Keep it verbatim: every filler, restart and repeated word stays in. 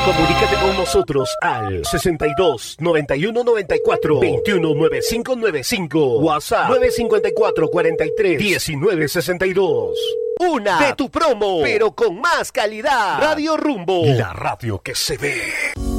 Comunícate con nosotros al sesenta y dos, noventa y uno, noventa y cuatro, veintiuno, noventa y cinco noventa y cinco. WhatsApp nueve cinco cuatro, cuarenta y tres, diecinueve sesenta y dos. Una de tu promo, pero con más calidad. Radio Rumbo, la radio que se ve.